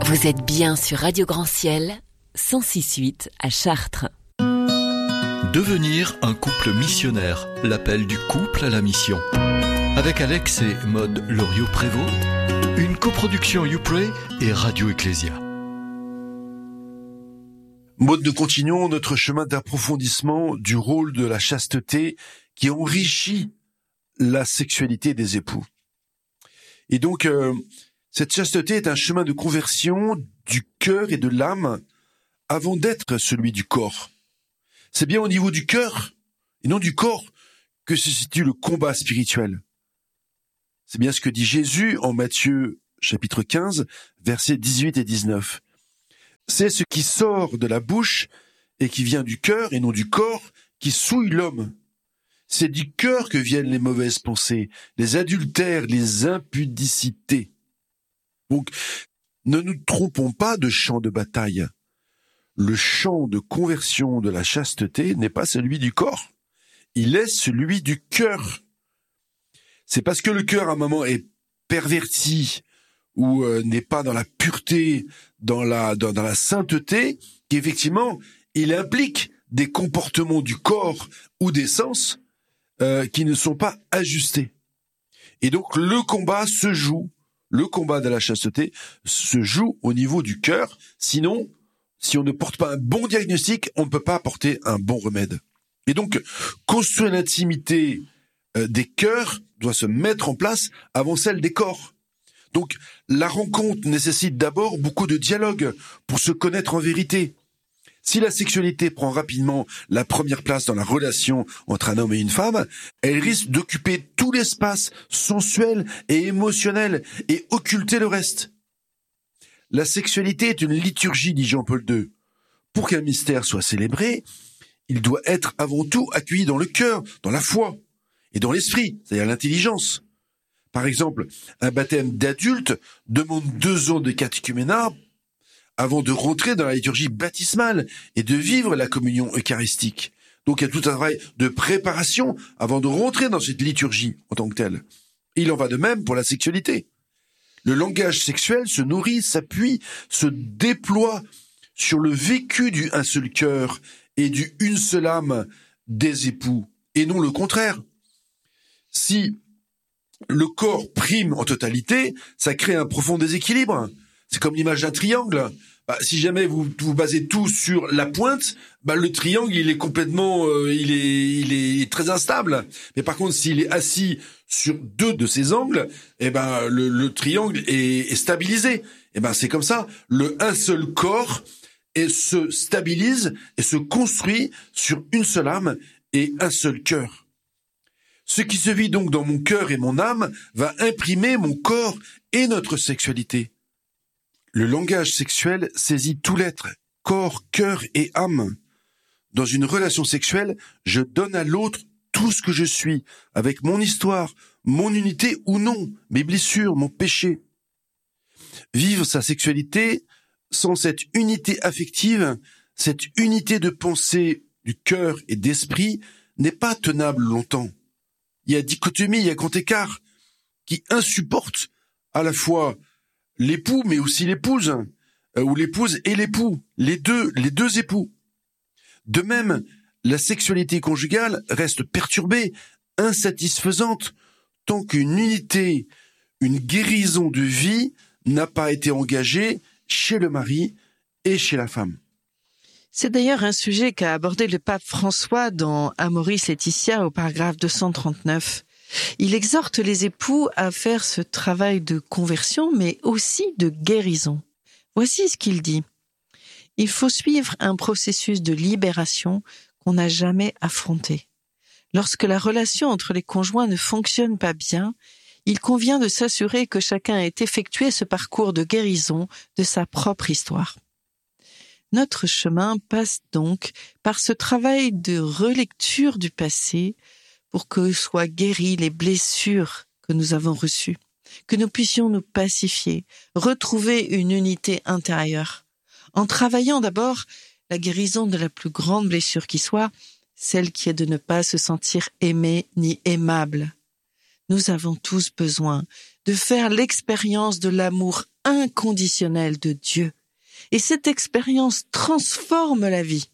Vous êtes bien sur Radio Grand Ciel, 106.8 à Chartres. Devenir un couple missionnaire, l'appel du couple à la mission. Avec Alex et Maude Loriot-Prévost, une coproduction YouPray et Radio Ecclésia. Maude, nous continuons notre chemin d'approfondissement du rôle de la chasteté qui enrichit la sexualité des époux. Et donc, cette chasteté est un chemin de conversion du cœur et de l'âme avant d'être celui du corps. C'est bien au niveau du cœur et non du corps que se situe le combat spirituel. C'est bien ce que dit Jésus en Matthieu chapitre 15, versets 18 et 19. C'est ce qui sort de la bouche et qui vient du cœur et non du corps qui souille l'homme. C'est du cœur que viennent les mauvaises pensées, les adultères, les impudicités. Donc, ne nous trompons pas de champ de bataille. Le champ de conversion de la chasteté n'est pas celui du corps, il est celui du cœur. C'est parce que le cœur, à un moment, est perverti ou n'est pas dans la pureté, dans la sainteté, qu'effectivement, il implique des comportements du corps ou des sens qui ne sont pas ajustés. Et donc, le combat de la chasteté se joue au niveau du cœur. Sinon, si on ne porte pas un bon diagnostic, on ne peut pas apporter un bon remède. Et donc, construire l'intimité des cœurs doit se mettre en place avant celle des corps. Donc, la rencontre nécessite d'abord beaucoup de dialogue pour se connaître en vérité. Si la sexualité prend rapidement la première place dans la relation entre un homme et une femme, elle risque d'occuper tout l'espace sensuel et émotionnel et occulter le reste. La sexualité est une liturgie, dit Jean-Paul II. Pour qu'un mystère soit célébré, il doit être avant tout accueilli dans le cœur, dans la foi et dans l'esprit, c'est-à-dire l'intelligence. Par exemple, un baptême d'adulte demande 2 ans de catéchuménat avant de rentrer dans la liturgie baptismale et de vivre la communion eucharistique. Donc il y a tout un travail de préparation avant de rentrer dans cette liturgie en tant que telle. Et il en va de même pour la sexualité. Le langage sexuel se nourrit, s'appuie, se déploie sur le vécu du un seul cœur et du une seule âme des époux, et non le contraire. Si le corps prime en totalité, ça crée un profond déséquilibre. C'est comme l'image d'un triangle. Si jamais vous basez tout sur la pointe, le triangle il est complètement, il est très instable. Mais par contre, s'il est assis sur 2 de ses angles, le triangle est stabilisé. C'est comme ça. Un seul corps se stabilise et se construit sur une seule âme et un seul cœur. Ce qui se vit donc dans mon cœur et mon âme va imprimer mon corps et notre sexualité. Le langage sexuel saisit tout l'être, corps, cœur et âme. Dans une relation sexuelle, je donne à l'autre tout ce que je suis, avec mon histoire, mon unité ou non, mes blessures, mon péché. Vivre sa sexualité sans cette unité affective, cette unité de pensée du cœur et d'esprit n'est pas tenable longtemps. Il y a dichotomie, il y a grand écart qui insupporte à la fois l'époux, mais aussi l'épouse, ou l'épouse et l'époux, les deux époux. De même, la sexualité conjugale reste perturbée, insatisfaisante, tant qu'une unité, une guérison de vie n'a pas été engagée chez le mari et chez la femme. C'est d'ailleurs un sujet qu'a abordé le pape François dans Amoris Laetitia au paragraphe 239. Il exhorte les époux à faire ce travail de conversion, mais aussi de guérison. Voici ce qu'il dit. Il faut suivre un processus de libération qu'on n'a jamais affronté. Lorsque la relation entre les conjoints ne fonctionne pas bien, il convient de s'assurer que chacun ait effectué ce parcours de guérison de sa propre histoire. Notre chemin passe donc par ce travail de relecture du passé pour que soient guéries les blessures que nous avons reçues, que nous puissions nous pacifier, retrouver une unité intérieure, en travaillant d'abord la guérison de la plus grande blessure qui soit, celle qui est de ne pas se sentir aimé ni aimable. Nous avons tous besoin de faire l'expérience de l'amour inconditionnel de Dieu. Et cette expérience transforme la vie.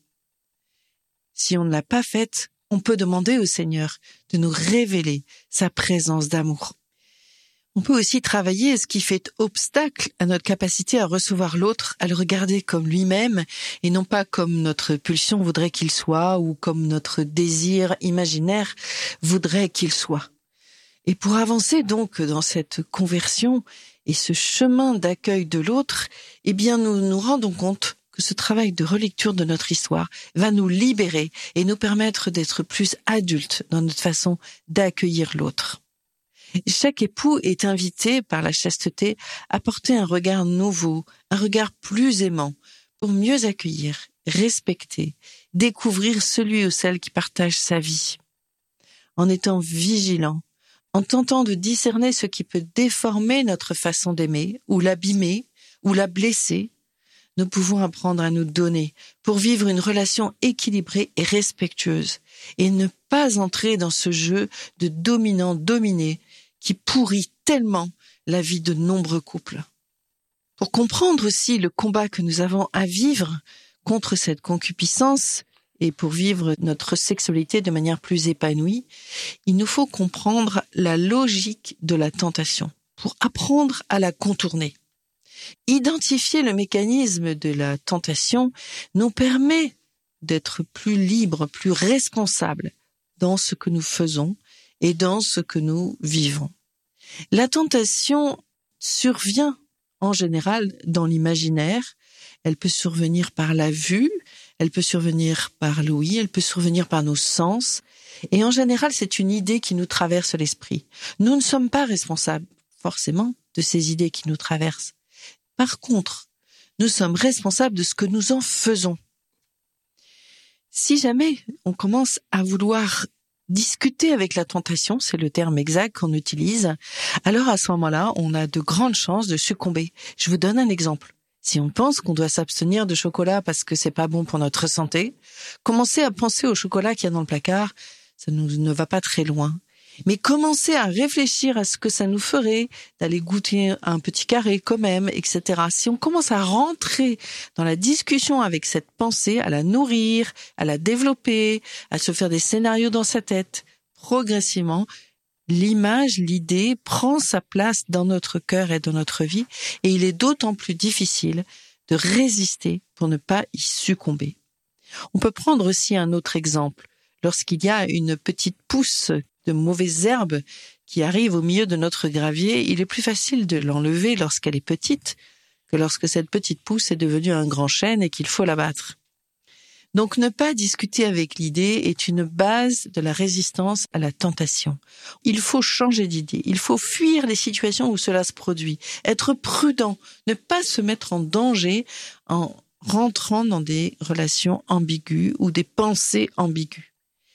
Si on ne l'a pas faite, on peut demander au Seigneur de nous révéler sa présence d'amour. On peut aussi travailler ce qui fait obstacle à notre capacité à recevoir l'autre, à le regarder comme lui-même et non pas comme notre pulsion voudrait qu'il soit ou comme notre désir imaginaire voudrait qu'il soit. Et pour avancer donc dans cette conversion et ce chemin d'accueil de l'autre, eh bien nous nous rendons compte que ce travail de relecture de notre histoire va nous libérer et nous permettre d'être plus adultes dans notre façon d'accueillir l'autre. Chaque époux est invité par la chasteté à porter un regard nouveau, un regard plus aimant, pour mieux accueillir, respecter, découvrir celui ou celle qui partage sa vie. En étant vigilant, en tentant de discerner ce qui peut déformer notre façon d'aimer, ou l'abîmer, ou la blesser, nous pouvons apprendre à nous donner pour vivre une relation équilibrée et respectueuse, et ne pas entrer dans ce jeu de dominant-dominé qui pourrit tellement la vie de nombreux couples. Pour comprendre aussi le combat que nous avons à vivre contre cette concupiscence et pour vivre notre sexualité de manière plus épanouie, il nous faut comprendre la logique de la tentation pour apprendre à la contourner. Identifier le mécanisme de la tentation nous permet d'être plus libres, plus responsables dans ce que nous faisons et dans ce que nous vivons. La tentation survient en général dans l'imaginaire. Elle peut survenir par la vue, elle peut survenir par l'ouïe, elle peut survenir par nos sens. Et en général, c'est une idée qui nous traverse l'esprit. Nous ne sommes pas responsables, forcément, de ces idées qui nous traversent. Par contre, nous sommes responsables de ce que nous en faisons. Si jamais on commence à vouloir discuter avec la tentation, c'est le terme exact qu'on utilise, alors à ce moment-là, on a de grandes chances de succomber. Je vous donne un exemple. Si on pense qu'on doit s'abstenir de chocolat parce que c'est pas bon pour notre santé, commencer à penser au chocolat qu'il y a dans le placard, ça ne va pas très loin. Mais commencer à réfléchir à ce que ça nous ferait d'aller goûter un petit carré quand même, etc. Si on commence à rentrer dans la discussion avec cette pensée, à la nourrir, à la développer, à se faire des scénarios dans sa tête, progressivement, l'image, l'idée prend sa place dans notre cœur et dans notre vie, et il est d'autant plus difficile de résister pour ne pas y succomber. On peut prendre aussi un autre exemple. Lorsqu'il y a une petite pousse de mauvaises herbes qui arrivent au milieu de notre gravier, il est plus facile de l'enlever lorsqu'elle est petite que lorsque cette petite pousse est devenue un grand chêne et qu'il faut l'abattre. Donc ne pas discuter avec l'idée est une base de la résistance à la tentation. Il faut changer d'idée, il faut fuir les situations où cela se produit, être prudent, ne pas se mettre en danger en rentrant dans des relations ambiguës ou des pensées ambiguës.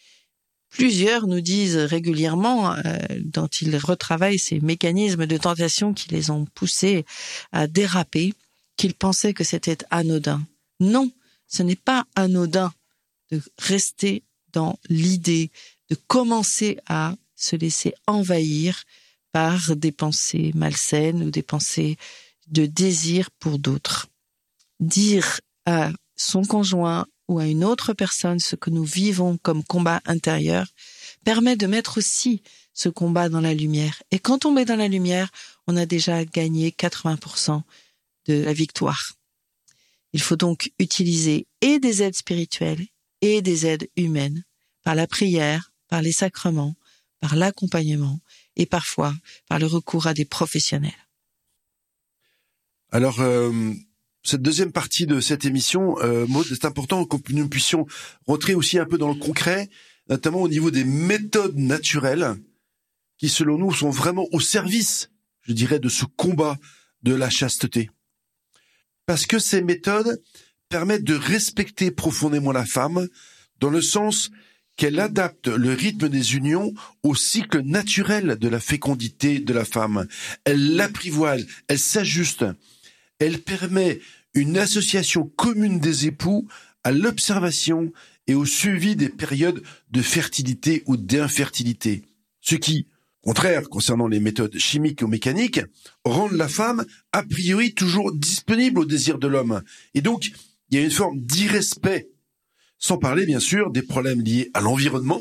Plusieurs nous disent régulièrement, dont ils retravaillent ces mécanismes de tentation qui les ont poussés à déraper, qu'ils pensaient que c'était anodin. Non, ce n'est pas anodin de rester dans l'idée, de commencer à se laisser envahir par des pensées malsaines ou des pensées de désir pour d'autres. Dire à son conjoint ou à une autre personne ce que nous vivons comme combat intérieur permet de mettre aussi ce combat dans la lumière. Et quand on met dans la lumière, on a déjà gagné 80% de la victoire. Il faut donc utiliser et des aides spirituelles et des aides humaines, par la prière, par les sacrements, par l'accompagnement et parfois par le recours à des professionnels. Alors, cette deuxième partie de cette émission, Maud, c'est important que nous puissions rentrer aussi un peu dans le concret, notamment au niveau des méthodes naturelles qui, selon nous, sont vraiment au service, je dirais, de ce combat de la chasteté. Parce que ces méthodes permettent de respecter profondément la femme, dans le sens qu'elle adapte le rythme des unions au cycle naturel de la fécondité de la femme. Elle l'apprivoise, elle s'ajuste. Elle permet une association commune des époux à l'observation et au suivi des périodes de fertilité ou d'infertilité. Ce qui, Au contraire, concernant les méthodes chimiques ou mécaniques, rendent la femme a priori toujours disponible au désir de l'homme. Et donc, il y a une forme d'irrespect, sans parler bien sûr des problèmes liés à l'environnement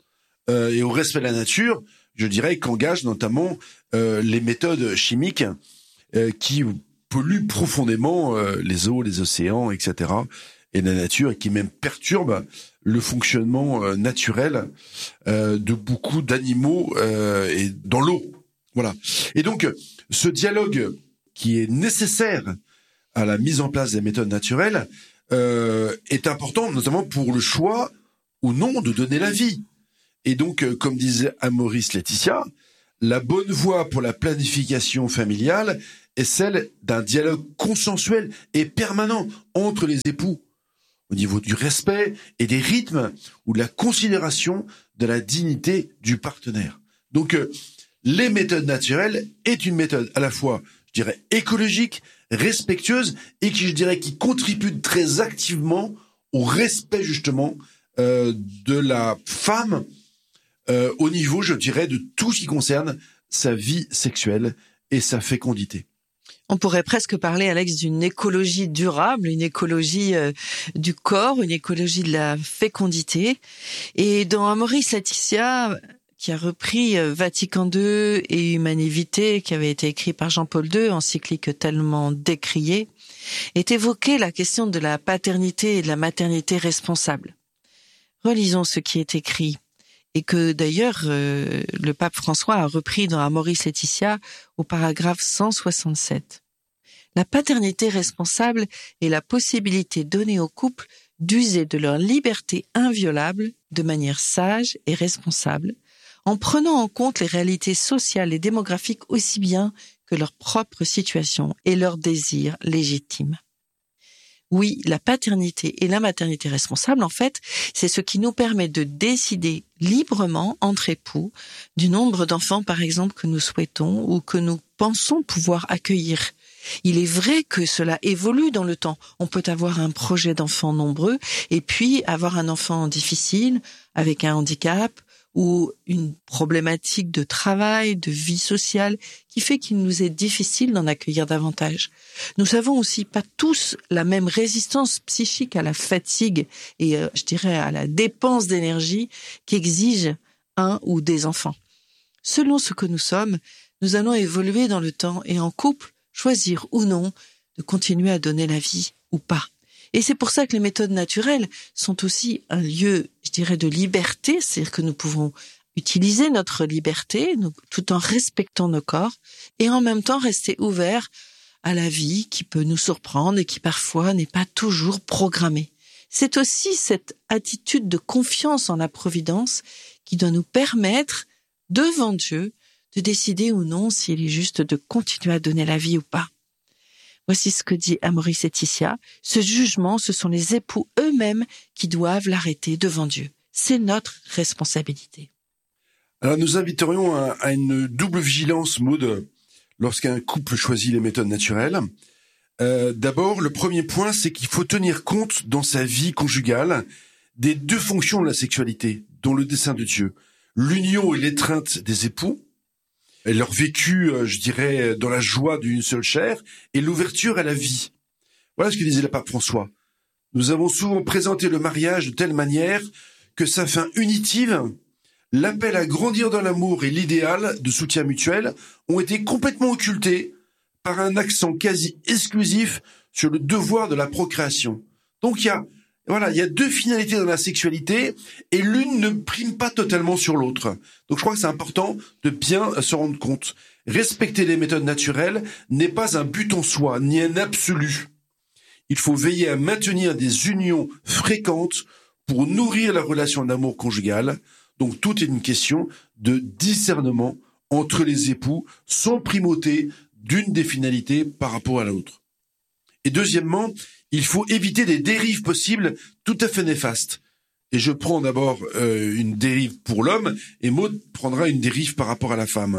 et au respect de la nature, je dirais qu'engagent notamment les méthodes chimiques qui polluent profondément les eaux, les océans, etc., et la nature, et qui même perturbent le fonctionnement naturel de beaucoup d'animaux et dans l'eau. Voilà. Et donc, ce dialogue qui est nécessaire à la mise en place des méthodes naturelles est important, notamment pour le choix ou non de donner la vie. Et donc, comme disait Amaury Laetitia, la bonne voie pour la planification familiale est celle d'un dialogue consensuel et permanent entre les époux, au niveau du respect et des rythmes ou de la considération de la dignité du partenaire. Donc, les méthodes naturelles est une méthode à la fois, je dirais, écologique, respectueuse et qui contribue très activement au respect justement de la femme au niveau, je dirais, de tout ce qui concerne sa vie sexuelle et sa fécondité. On pourrait presque parler, Alex, d'une écologie durable, une écologie du corps, une écologie de la fécondité. Et dans Amaury Laetitia, qui a repris Vatican II et Humanae Vitae, qui avait été écrit par Jean-Paul II, encyclique tellement décriée, est évoquée la question de la paternité et de la maternité responsable. Relisons ce qui est écrit, et que d'ailleurs le pape François a repris dans Amaury Laetitia au paragraphe 167. La paternité responsable est la possibilité donnée aux couples d'user de leur liberté inviolable de manière sage et responsable, en prenant en compte les réalités sociales et démographiques aussi bien que leur propre situation et leurs désirs légitimes. Oui, la paternité et la maternité responsable, en fait, c'est ce qui nous permet de décider librement entre époux du nombre d'enfants, par exemple, que nous souhaitons ou que nous pensons pouvoir accueillir. Il est vrai que cela évolue dans le temps. On peut avoir un projet d'enfant nombreux et puis avoir un enfant difficile, avec un handicap ou une problématique de travail, de vie sociale, qui fait qu'il nous est difficile d'en accueillir davantage. Nous avons aussi pas tous la même résistance psychique à la fatigue et, je dirais, à la dépense d'énergie qu'exige un ou des enfants. Selon ce que nous sommes, nous allons évoluer dans le temps et en couple, choisir ou non de continuer à donner la vie ou pas. Et c'est pour ça que les méthodes naturelles sont aussi un lieu, je dirais, de liberté, c'est-à-dire que nous pouvons utiliser notre liberté tout en respectant nos corps et en même temps rester ouverts à la vie qui peut nous surprendre et qui parfois n'est pas toujours programmée. C'est aussi cette attitude de confiance en la providence qui doit nous permettre, devant Dieu, de décider ou non s'il est juste de continuer à donner la vie ou pas. Voici ce que dit Amaury Laetitia. Ce jugement, ce sont les époux eux-mêmes qui doivent l'arrêter devant Dieu. C'est notre responsabilité. Alors nous inviterions à une double vigilance, Maud, lorsqu'un couple choisit les méthodes naturelles. D'abord, le premier point, c'est qu'il faut tenir compte dans sa vie conjugale des deux fonctions de la sexualité, dont le dessein de Dieu. L'union et l'étreinte des époux, et leur vécu, je dirais, dans la joie d'une seule chair, et l'ouverture à la vie. Voilà ce que disait le pape François. Nous avons souvent présenté le mariage de telle manière que sa fin unitive, l'appel à grandir dans l'amour et l'idéal de soutien mutuel ont été complètement occultés par un accent quasi exclusif sur le devoir de la procréation. Donc il y a deux finalités dans la sexualité et l'une ne prime pas totalement sur l'autre. Donc je crois que c'est important de bien se rendre compte. Respecter les méthodes naturelles n'est pas un but en soi, ni un absolu. Il faut veiller à maintenir des unions fréquentes pour nourrir la relation d'amour conjugale. Donc tout est une question de discernement entre les époux sans primauté d'une des finalités par rapport à l'autre. Et deuxièmement, il faut éviter des dérives possibles tout à fait néfastes. Et je prends d'abord une dérive pour l'homme, et Maud prendra une dérive par rapport à la femme.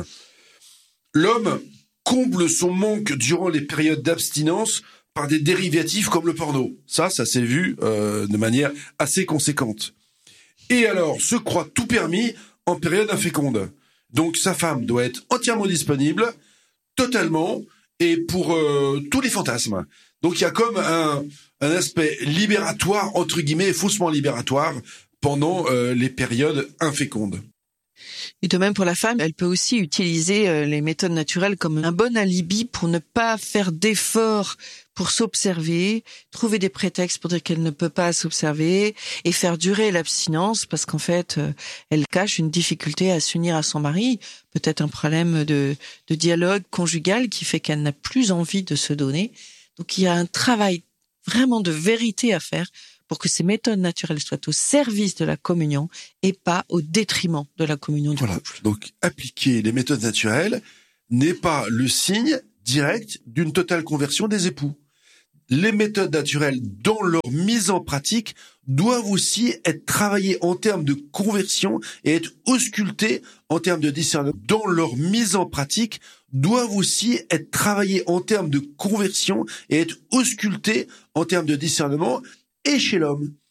L'homme comble son manque durant les périodes d'abstinence par des dérivatifs comme le porno. Ça s'est vu de manière assez conséquente. Et alors, se croit tout permis en période inféconde. Donc sa femme doit être entièrement disponible, totalement, et pour tous les fantasmes. Donc il y a comme un aspect libératoire, entre guillemets, faussement libératoire, pendant les périodes infécondes. Et de même pour la femme, elle peut aussi utiliser les méthodes naturelles comme un bon alibi pour ne pas faire d'efforts pour s'observer, trouver des prétextes pour dire qu'elle ne peut pas s'observer et faire durer l'abstinence parce qu'en fait, elle cache une difficulté à s'unir à son mari, peut-être un problème de dialogue conjugal qui fait qu'elle n'a plus envie de se donner. Donc il y a un travail vraiment de vérité à faire pour que ces méthodes naturelles soient au service de la communion et pas au détriment de la communion du couple. Donc, appliquer les méthodes naturelles n'est pas le signe direct d'une totale conversion des époux. Les méthodes naturelles, dans leur mise en pratique, doivent aussi être travaillées en termes de conversion et être auscultées en termes de discernement. Dans leur mise en pratique, doivent aussi être travaillées en termes de conversion et être auscultées en termes de discernement et chez l'homme.